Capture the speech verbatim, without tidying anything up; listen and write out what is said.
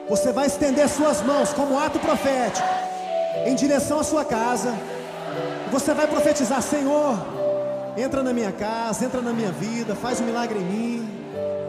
Você vai estender suas mãos como ato profético em direção à sua casa. Você vai profetizar: Senhor, entra na minha casa, entra na minha vida, faz um milagre em mim.